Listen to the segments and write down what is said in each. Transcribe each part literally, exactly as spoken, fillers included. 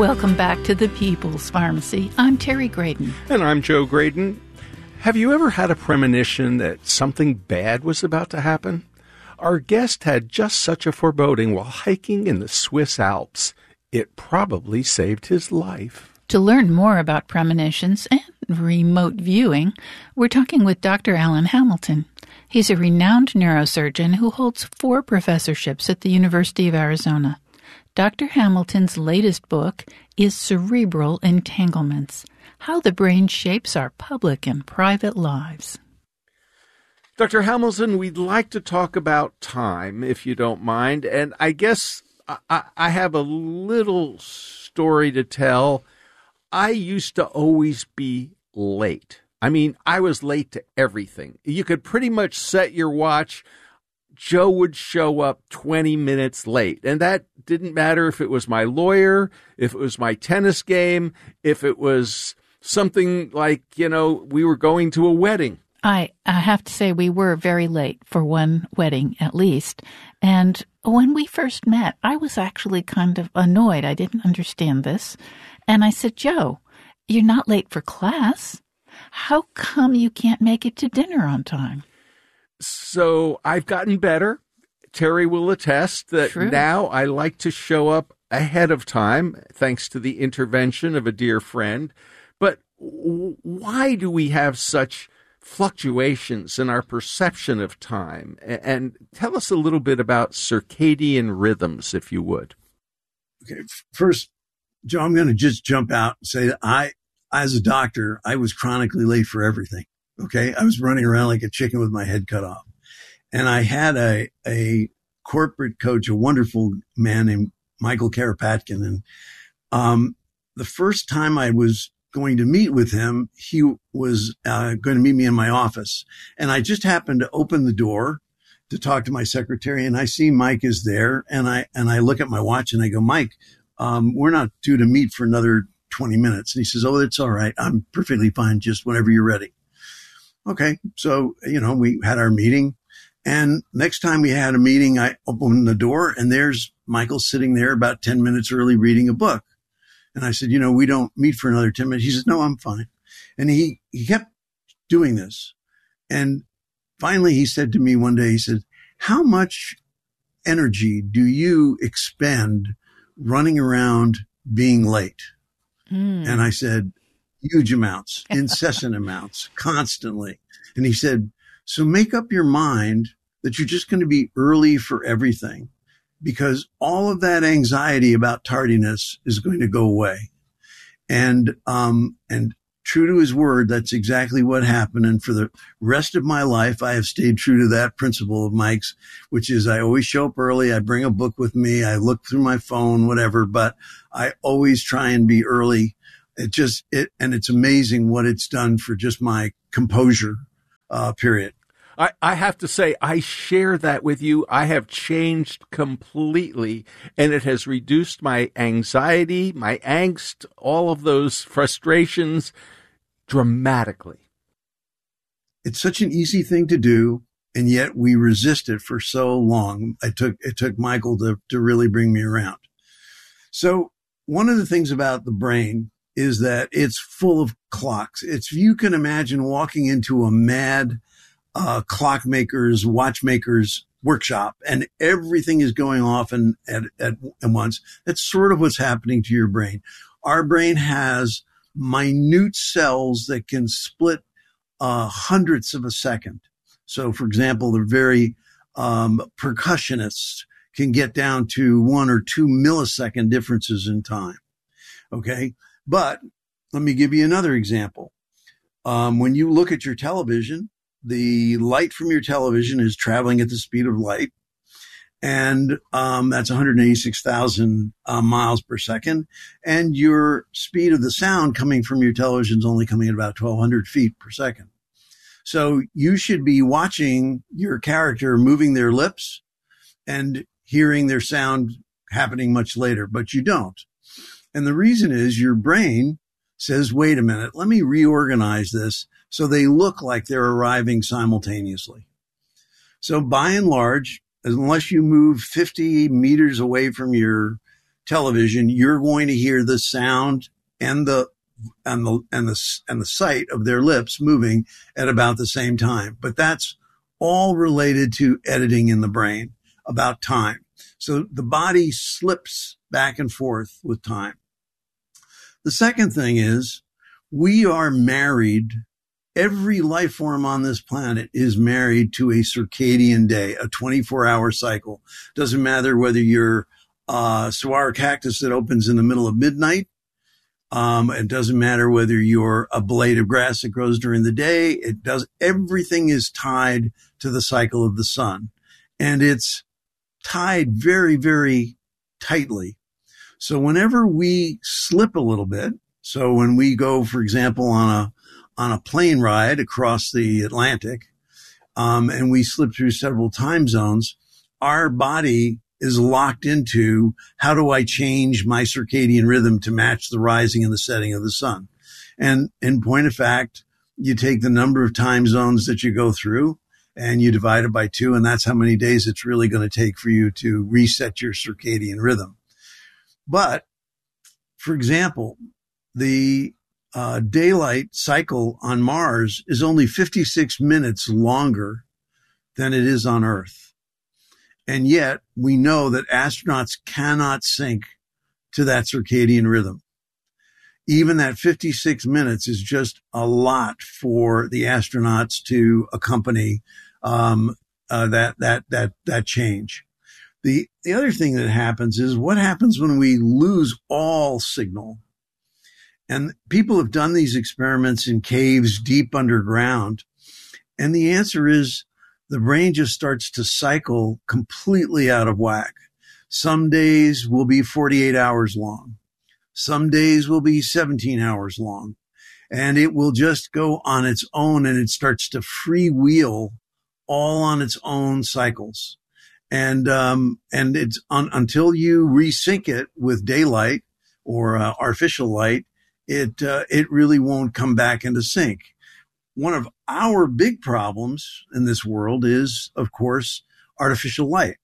Welcome back to the People's Pharmacy. I'm Terry Graydon. And I'm Joe Graydon. Have you ever had a premonition that something bad was about to happen? Our guest had just such a foreboding while hiking in the Swiss Alps. It probably saved his life. To learn more about premonitions and remote viewing, we're talking with Doctor Alan Hamilton. He's a renowned neurosurgeon who holds four professorships at the University of Arizona. Doctor Hamilton's latest book is Cerebral Entanglements: How the Brain Shapes Our Public and Private Lives. Doctor Hamilton, we'd like to talk about time, if you don't mind. And I guess I, I have a little story to tell. I used to always be late. I mean, I was late to everything. You could pretty much set your watch. Joe would show up twenty minutes late. And that didn't matter if it was my lawyer, if it was my tennis game, if it was something like, you know, we were going to a wedding. I, I have to say we were very late for one wedding, at least. And when we first met, I was actually kind of annoyed. I didn't understand this. And I said, Joe, you're not late for class. How come you can't make it to dinner on time? So I've gotten better. Terry will attest that True. Now I like to show up ahead of time, thanks to the intervention of a dear friend. But w- why do we have such fluctuations in our perception of time? And tell us a little bit about circadian rhythms, if you would. Okay, first, Joe, I'm going to just jump out and say that I, as a doctor, I was chronically late for everything. Okay, I was running around like a chicken with my head cut off. And I had a, a corporate coach, a wonderful man named Michael Karapatkin. And um, the first time I was going to meet with him, he was uh, going to meet me in my office. And I just happened to open the door to talk to my secretary, and I see Mike is there. And I and I look at my watch and I go, Mike, um, we're not due to meet for another twenty minutes. And he says, oh, it's all right. I'm perfectly fine. Just whenever you're ready. Okay. So, you know, we had our meeting. And next time we had a meeting, I opened the door and there's Michael sitting there about ten minutes early reading a book. And I said, you know, we don't meet for another ten minutes. He said, no, I'm fine. And he, he kept doing this. And finally he said to me one day, he said, how much energy do you expend running around being late? Mm. And I said, huge amounts, incessant amounts, constantly. And he said, so make up your mind that you're just going to be early for everything, because all of that anxiety about tardiness is going to go away. And, um, and true to his word, that's exactly what happened. And for the rest of my life, I have stayed true to that principle of Mike's, which is I always show up early. I bring a book with me. I look through my phone, whatever, but I always try and be early. It just, it, and it's amazing what it's done for just my composure, uh, period. I, I have to say, I share that with you. I have changed completely, and it has reduced my anxiety, my angst, all of those frustrations dramatically. It's such an easy thing to do, and yet we resist it for so long. It took, it took Michael to, to really bring me around. So one of the things about the brain is that it's full of clocks. It's, you can imagine walking into a mad uh, clockmaker's, watchmaker's workshop, and everything is going off and at, at, at once. That's sort of what's happening to your brain. Our brain has minute cells that can split uh, hundredths of a second. So, for example, the very um, percussionists can get down to one or two millisecond differences in time. Okay. But let me give you another example. Um, when you look at your television, the light from your television is traveling at the speed of light. And um, that's one hundred eighty-six thousand uh, miles per second. And your speed of the sound coming from your television is only coming at about twelve hundred feet per second. So you should be watching your character moving their lips and hearing their sound happening much later, but you don't. And the reason is your brain says, wait a minute, let me reorganize this so they look like they're arriving simultaneously. So by and large, unless you move fifty meters away from your television, you're going to hear the sound and the and the and the and the sight of their lips moving at about the same time. But that's all related to editing in the brain about time. So the body slips back and forth with time. The second thing is we are married. Every life form on this planet is married to a circadian day, a twenty-four hour cycle. Doesn't matter whether you're a saguaro cactus that opens in the middle of midnight. Um, it doesn't matter whether you're a blade of grass that grows during the day. It does. Everything is tied to the cycle of the sun, and it's tied very, very tightly. So whenever we slip a little bit, so when we go, for example, on a on a plane ride across the Atlantic, um, and we slip through several time zones, our body is locked into how do I change my circadian rhythm to match the rising and the setting of the sun. And in point of fact, you take the number of time zones that you go through and you divide it by two, and that's how many days it's really going to take for you to reset your circadian rhythm. But, for example, the uh, daylight cycle on Mars is only fifty-six minutes longer than it is on Earth. And yet we know that astronauts cannot sync to that circadian rhythm. Even that fifty-six minutes is just a lot for the astronauts to accompany um, uh, that that that that change. The the other thing that happens is what happens when we lose all signal. And people have done these experiments in caves deep underground. And the answer is the brain just starts to cycle completely out of whack. Some days will be forty-eight hours long. Some days will be seventeen hours long. And it will just go on its own, and it starts to freewheel all on its own cycles. And um, and it's on, until you resync it with daylight or uh, artificial light, it uh, it really won't come back into sync. One of our big problems in this world is, of course, artificial light.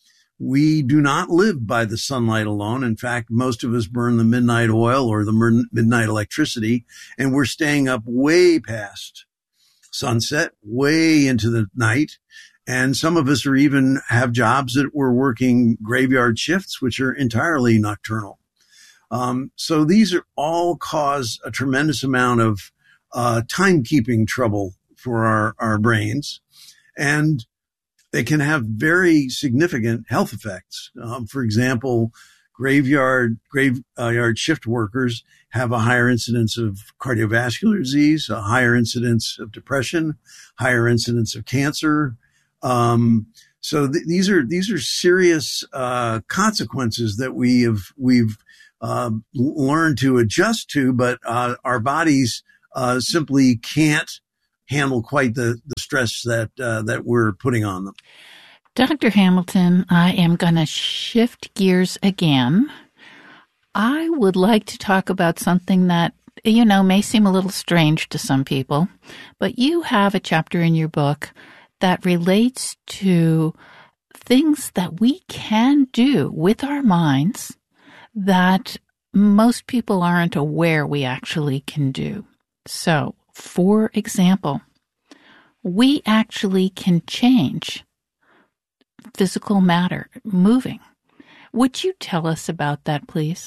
We do not live by the sunlight alone. In fact, most of us burn the midnight oil or the midnight electricity, and we're staying up way past sunset, way into the night. And some of us are even have jobs that we're working graveyard shifts, which are entirely nocturnal. Um, so these are all cause a tremendous amount of uh, timekeeping trouble for our, our brains. And they can have very significant health effects. Um, for example, graveyard graveyard shift workers have a higher incidence of cardiovascular disease, a higher incidence of depression, higher incidence of cancer. Um, so th- these are these are serious uh, consequences that we have we've uh, learned to adjust to, but uh, our bodies uh, simply can't handle quite the, the stress that uh, that we're putting on them. Doctor Hamilton, I am going to shift gears again. I would like to talk about something that, you know, may seem a little strange to some people, but you have a chapter in your book that relates to things that we can do with our minds that most people aren't aware we actually can do. So, for example, we actually can change physical matter moving. Would you tell us about that, please?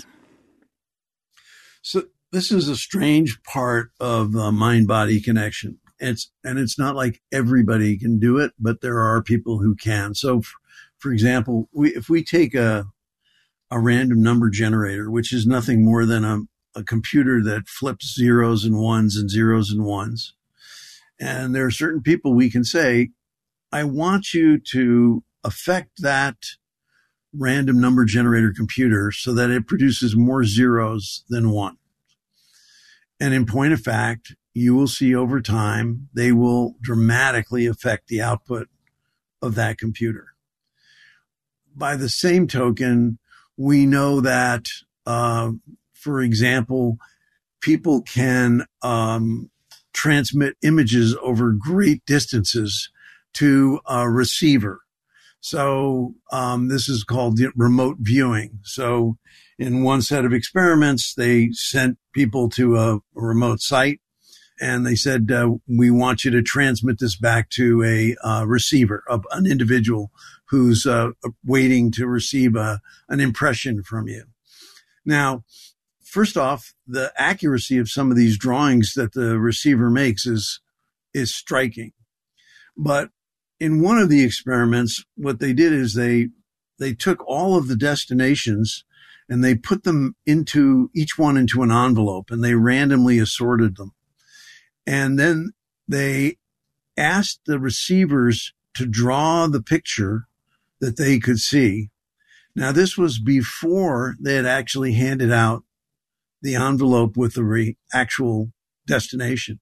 So this is a strange part of the mind-body connection. It's and it's not like everybody can do it, but there are people who can. So, for, for example, we, if we take a a random number generator, which is nothing more than a, a computer that flips zeros and ones and zeros and ones, and there are certain people we can say, I want you to affect that random number generator computer so that it produces more zeros than one. And in point of fact, you will see over time, they will dramatically affect the output of that computer. By the same token, we know that, uh, for example, people can um, transmit images over great distances to a receiver. So um, this is called remote viewing. So in one set of experiments, they sent people to a, a remote site, and they said, uh, we want you to transmit this back to a uh, receiver, of an individual who's uh, waiting to receive a, an impression from you. Now, first off, the accuracy of some of these drawings that the receiver makes is is striking. But in one of the experiments, what they did is they they took all of the destinations and they put them into each one into an envelope, and they randomly assorted them. And then they asked the receivers to draw the picture that they could see. Now, this was before they had actually handed out the envelope with the re- actual destination.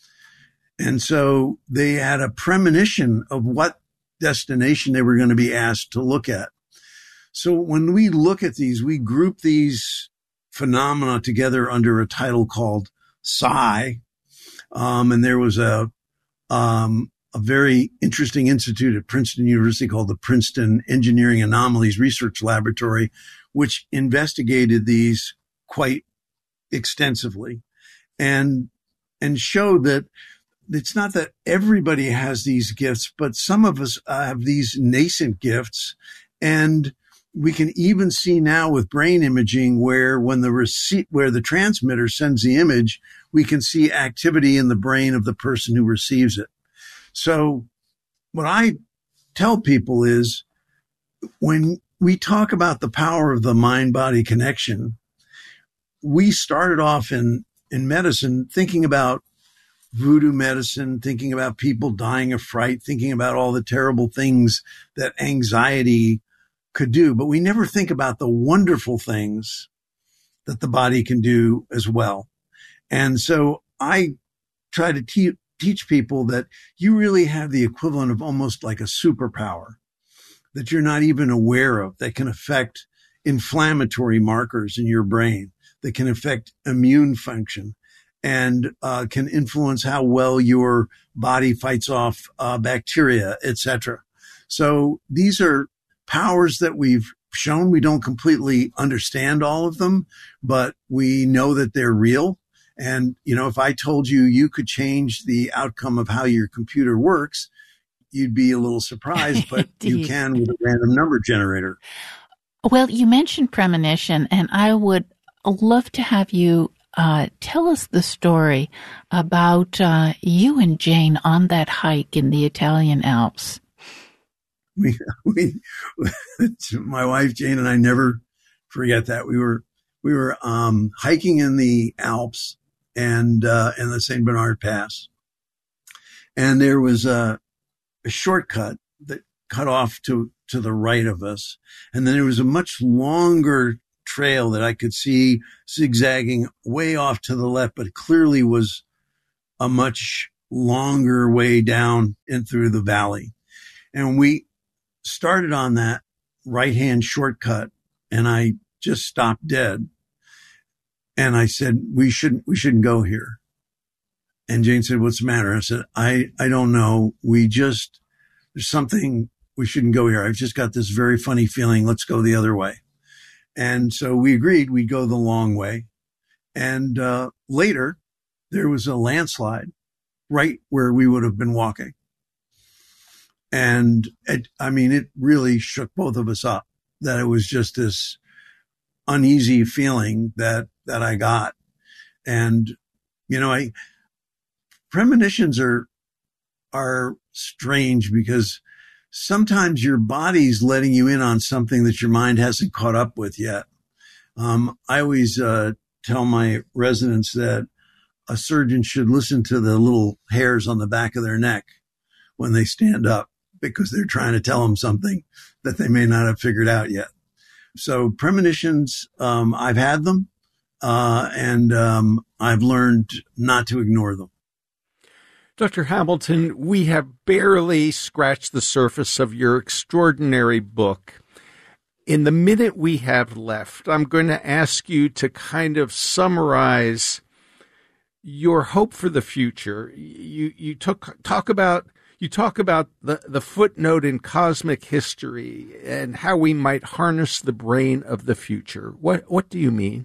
And so they had a premonition of what destination they were going to be asked to look at. So when we look at these, we group these phenomena together under a title called Psi. Um, and there was a, um, a very interesting institute at Princeton University called the Princeton Engineering Anomalies Research Laboratory, which investigated these quite extensively and, and showed that it's not that everybody has these gifts, but some of us uh, have these nascent gifts. And we can even see now with brain imaging where when the receipt, where the transmitter sends the image, we can see activity in the brain of the person who receives it. So what I tell people is when we talk about the power of the mind-body connection, we started off in, in medicine thinking about voodoo medicine, thinking about people dying of fright, thinking about all the terrible things that anxiety could do. But we never think about the wonderful things that the body can do as well. And so I try to te- teach people that you really have the equivalent of almost like a superpower that you're not even aware of, that can affect inflammatory markers in your brain, that can affect immune function, and uh, can influence how well your body fights off uh, bacteria, et cetera. So these are powers that we've shown. We don't completely understand all of them, but we know that they're real. And, you know, if I told you you could change the outcome of how your computer works, you'd be a little surprised, but you can with a random number generator. Well, you mentioned premonition, and I would love to have you Uh, tell us the story about uh, you and Jane on that hike in the Italian Alps. We, we, my wife Jane and I never forget that. We were we were um, hiking in the Alps and uh, in the Saint Bernard Pass, and there was a, a shortcut that cut off to to the right of us, and then there was a much longer trail that I could see zigzagging way off to the left, but clearly was a much longer way down and through the valley. And we started on that right-hand shortcut, and I just stopped dead. And I said, we shouldn't, we shouldn't go here. And Jane said, what's the matter? I said, I, I don't know. We just, there's something, we shouldn't go here. I've just got this very funny feeling. Let's go the other way. And so we agreed we'd go the long way. And uh, later, there was a landslide right where we would have been walking. And it, I mean, it really shook both of us up, that it was just this uneasy feeling that, that I got. And, you know, I, premonitions are, are strange because sometimes your body's letting you in on something that your mind hasn't caught up with yet. Um, I always uh, tell my residents that a surgeon should listen to the little hairs on the back of their neck when they stand up, because they're trying to tell them something that they may not have figured out yet. So premonitions, um, I've had them, uh, and um, I've learned not to ignore them. Doctor Hamilton, we have barely scratched the surface of your extraordinary book. In the minute we have left, I'm going to ask you to kind of summarize your hope for the future. You you took, talk about You talk about the, the footnote in cosmic history and how we might harness the brain of the future. What what do you mean?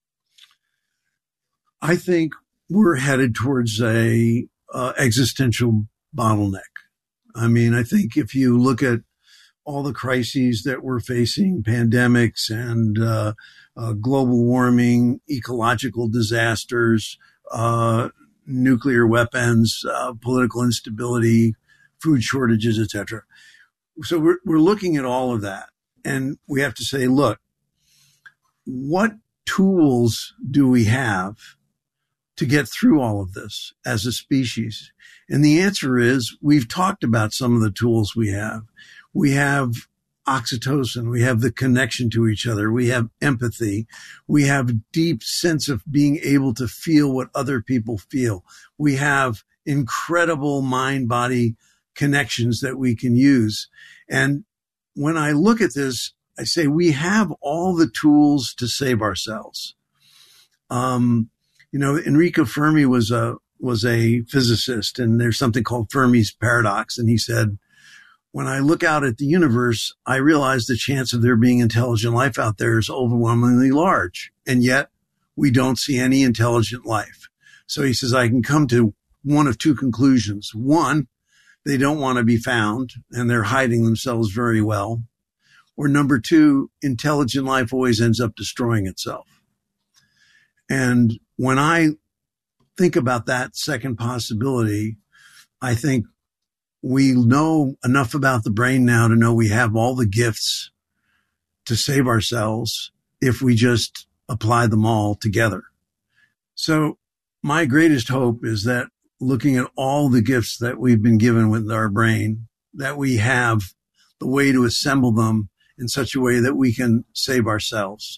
I think we're headed towards a uh, existential bottleneck. I mean, I think if you look at all the crises that we're facing, pandemics and uh, uh, global warming, ecological disasters, uh, nuclear weapons, uh, political instability, food shortages, et cetera. So we're, we're looking at all of that. And we have to say, look, what tools do we have to get through all of this as a species? And the answer is we've talked about some of the tools we have. We have oxytocin. We have the connection to each other. We have empathy. We have deep sense of being able to feel what other people feel. We have incredible mind-body connections that we can use. And when I look at this, I say we have all the tools to save ourselves. Um, you know, Enrico Fermi was a was a physicist, and there's something called Fermi's paradox. And he said, when I look out at the universe, I realize the chance of there being intelligent life out there is overwhelmingly large. And yet we don't see any intelligent life. So he says, I can come to one of two conclusions. One, they don't want to be found and they're hiding themselves very well. Or number two, intelligent life always ends up destroying itself. And when I think about that second possibility, I think we know enough about the brain now to know we have all the gifts to save ourselves if we just apply them all together. So my greatest hope is that looking at all the gifts that we've been given with our brain, that we have the way to assemble them in such a way that we can save ourselves.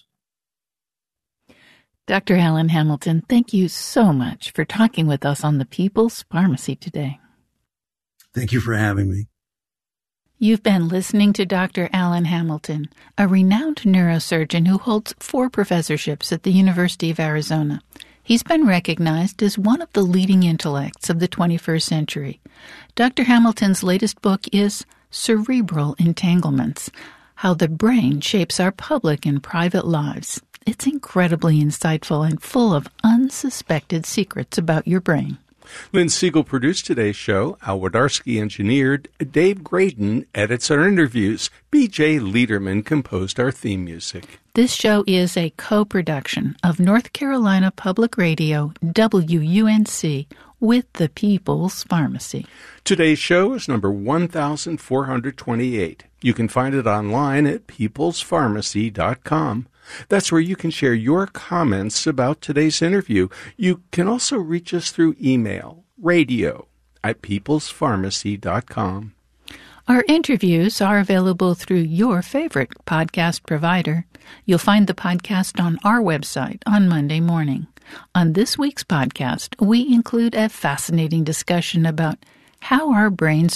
Doctor Alan Hamilton, thank you so much for talking with us on the People's Pharmacy today. Thank you for having me. You've been listening to Doctor Alan Hamilton, a renowned neurosurgeon who holds four professorships at the University of Arizona. He's been recognized as one of the leading intellects of the twenty-first century. Doctor Hamilton's latest book is Cerebral Entanglements, How the Brain Shapes Our Public and Private Lives. It's incredibly insightful and full of unsuspected secrets about your brain. Lynn Siegel produced today's show. Al Wodarski engineered. Dave Graydon edits our interviews. B J Liederman composed our theme music. This show is a co-production of North Carolina Public Radio, W U N C, with the People's Pharmacy. Today's show is number one thousand four hundred twenty-eight. You can find it online at peoples pharmacy dot com. That's where you can share your comments about today's interview. You can also reach us through email, radio at peoples pharmacy dot com. Our interviews are available through your favorite podcast provider. You'll find the podcast on our website on Monday morning. On this week's podcast, we include a fascinating discussion about how our brains